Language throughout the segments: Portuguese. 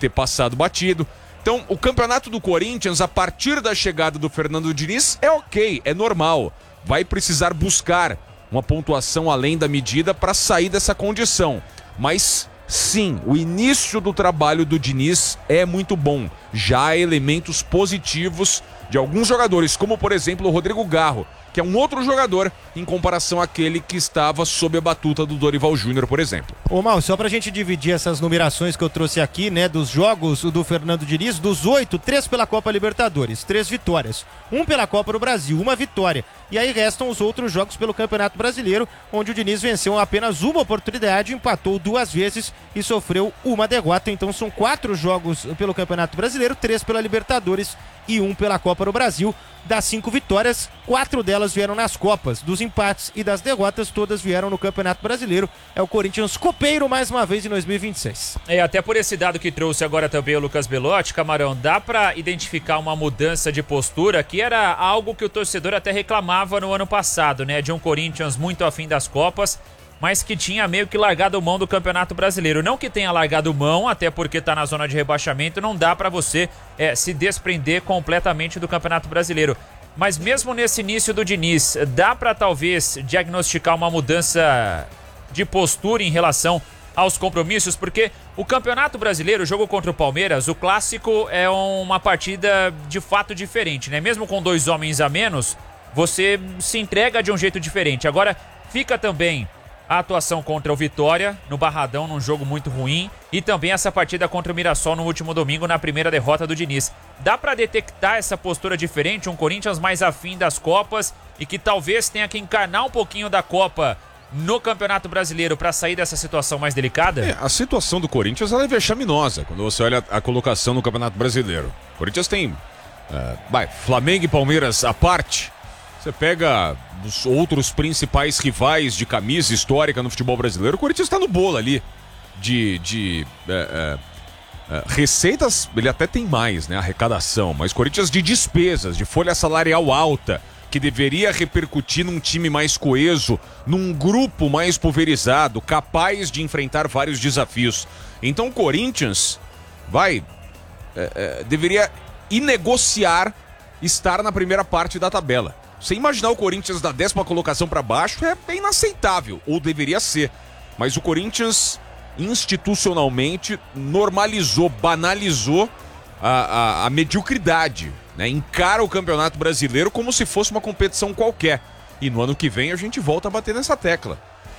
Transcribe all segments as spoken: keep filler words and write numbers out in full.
ter passado batido. Então, o campeonato do Corinthians, a partir da chegada do Fernando Diniz, é ok, é normal. Vai precisar buscar uma pontuação além da medida para sair dessa condição. Mas, sim, o início do trabalho do Diniz é muito bom. Já há elementos positivos de alguns jogadores, como, por exemplo, o Rodrigo Garro, que é um outro jogador em comparação àquele que estava sob a batuta do Dorival Júnior, por exemplo. Ô Mal, só pra gente dividir essas numerações que eu trouxe aqui, né, dos jogos do Fernando Diniz, dos oito, três pela Copa Libertadores, três vitórias, um pela Copa do Brasil, uma vitória, e aí restam os outros jogos pelo Campeonato Brasileiro, onde o Diniz venceu apenas uma oportunidade, empatou duas vezes e sofreu uma derrota. Então são quatro jogos pelo Campeonato Brasileiro, três pela Libertadores e um pela Copa do Brasil. Das cinco vitórias, quatro delas vieram nas Copas. Dos empates e das derrotas, todas vieram no Campeonato Brasileiro. É o Corinthians copeiro mais uma vez em dois mil e vinte e seis. É, até por esse dado que trouxe agora também o Lucas Belotti, Camarão, dá pra identificar uma mudança de postura que era algo que o torcedor até reclamava no ano passado, né? De um Corinthians muito afim das Copas, mas que tinha meio que largado mão do Campeonato Brasileiro. Não que tenha largado mão, até porque tá na zona de rebaixamento, não dá pra você é, se desprender completamente do Campeonato Brasileiro. Mas mesmo nesse início do Diniz, dá pra talvez diagnosticar uma mudança de postura em relação aos compromissos? Porque o Campeonato Brasileiro, o jogo contra o Palmeiras, o clássico é uma partida de fato diferente, né? Mesmo com dois homens a menos, você se entrega de um jeito diferente. Agora, fica também a atuação contra o Vitória, no Barradão, num jogo muito ruim, e também essa partida contra o Mirassol no último domingo, na primeira derrota do Diniz. Dá pra detectar essa postura diferente, um Corinthians mais afim das Copas e que talvez tenha que encarnar um pouquinho da Copa no Campeonato Brasileiro para sair dessa situação mais delicada? É, a situação do Corinthians ela é vexaminosa quando você olha a colocação no Campeonato Brasileiro. O Corinthians tem uh, vai, Flamengo e Palmeiras à parte. Você pega os outros principais rivais de camisa histórica no futebol brasileiro, o Corinthians está no bolo ali de, de é, é, é, receitas, ele até tem mais, né, arrecadação, mas Corinthians de despesas, de folha salarial alta, que deveria repercutir num time mais coeso, num grupo mais pulverizado, capaz de enfrentar vários desafios. Então o Corinthians vai, é, é, deveria inegociar estar na primeira parte da tabela. Você imaginar o Corinthians da décima colocação para baixo é bem inaceitável, ou deveria ser. Mas o Corinthians institucionalmente normalizou, banalizou a, a, a mediocridade, né? Encara o Campeonato Brasileiro como se fosse uma competição qualquer. E no ano que vem a gente volta a bater nessa tecla.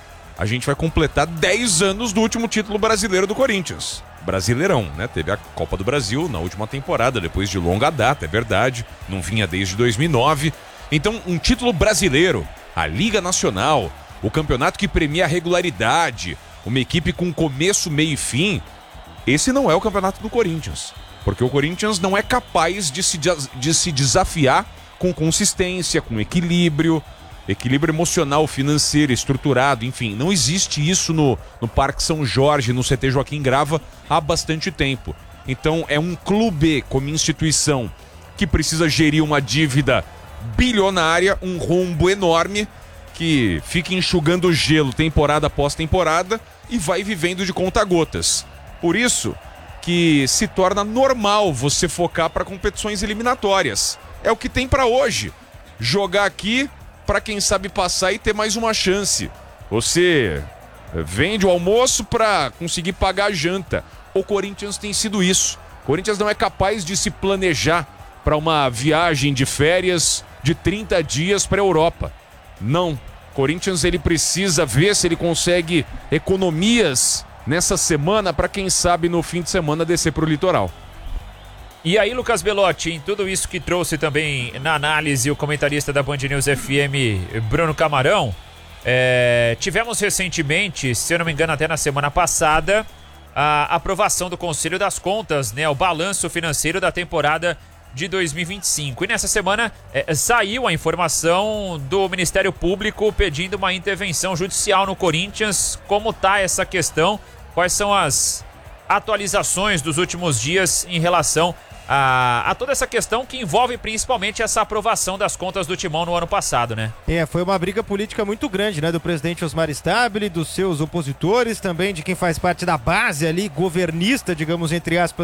A gente vai completar dez anos do último título brasileiro do Corinthians. Brasileirão, né? Teve a Copa do Brasil na última temporada, depois de longa data, é verdade. Não vinha desde dois mil e nove. Então, um título brasileiro, a Liga Nacional, o campeonato que premia a regularidade, uma equipe com começo, meio e fim, esse não é o campeonato do Corinthians. Porque o Corinthians não é capaz de se, de se desafiar com consistência, com equilíbrio, equilíbrio emocional, financeiro, estruturado, enfim. Não existe isso no, no Parque São Jorge, no C T Joaquim Grava, há bastante tempo. Então, é um clube como instituição que precisa gerir uma dívida bilionária, um rombo enorme que fica enxugando gelo temporada após temporada e vai vivendo de conta-gotas. Por isso que se torna normal você focar para competições eliminatórias. É o que tem para hoje. Jogar aqui para quem sabe passar e ter mais uma chance. Você vende o almoço para conseguir pagar a janta. O Corinthians tem sido isso. O Corinthians não é capaz de se planejar para uma viagem de férias de trinta dias para a Europa. Não. Corinthians ele precisa ver se ele consegue economias nessa semana para quem sabe no fim de semana descer para o litoral. E aí, Lucas Belotti, em tudo isso que trouxe também na análise o comentarista da Band News F M, Bruno Camarão, é, tivemos recentemente, se eu não me engano até na semana passada, a aprovação do Conselho das Contas, né, o balanço financeiro da temporada de dois mil e vinte e cinco. E nessa semana é, saiu a informação do Ministério Público pedindo uma intervenção judicial no Corinthians. Como tá essa questão? Quais são as atualizações dos últimos dias em relação a, a toda essa questão que envolve principalmente essa aprovação das contas do Timão no ano passado, né? É, foi uma briga política muito grande, né? Do presidente Osmar Stabile, dos seus opositores, também de quem faz parte da base ali, governista, digamos, entre aspas,